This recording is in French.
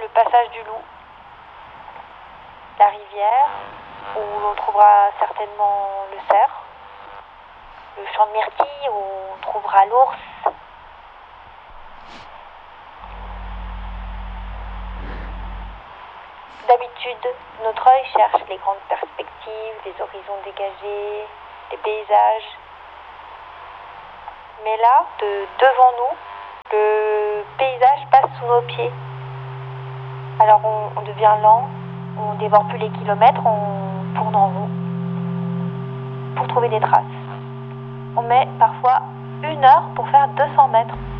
le passage du Loup, la rivière, où l'on trouvera certainement le cerf, le champ de myrtille, où on trouvera l'ours. D'habitude, notre œil cherche les grandes perspectives, les horizons dégagés, les paysages. Mais là, devant nous, le paysage passe sous nos pieds. Alors on devient lent, on dévore plus les kilomètres, on tourne en rond pour trouver des traces. On met parfois 1 heure pour faire 200 mètres.